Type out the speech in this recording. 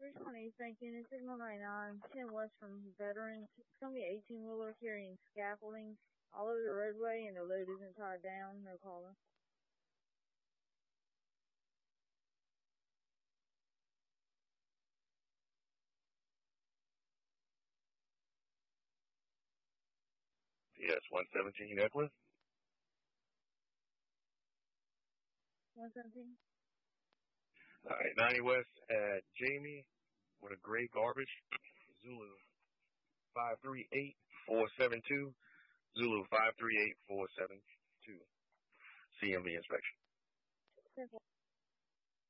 320 East Bank Unit, Signal 99, 10 West from Veterans. It's going to be 18-wheeler carrying scaffolding all over the roadway, and the load isn't tied down. No caller. Yes, 117 Eckler. 117. All right, 90 West at Jamie with a gray garbage. Zulu 538472. Zulu 538472. CMV inspection.